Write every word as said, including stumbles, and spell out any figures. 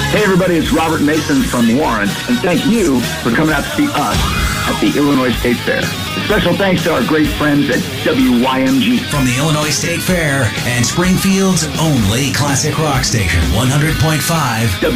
Hey everybody, it's Robert Mason from Warrant, and thank you for coming out to see us at the Illinois State Fair. A special thanks to our great friends at W Y M G. From the Illinois State Fair and Springfield's only classic rock station, one hundred point five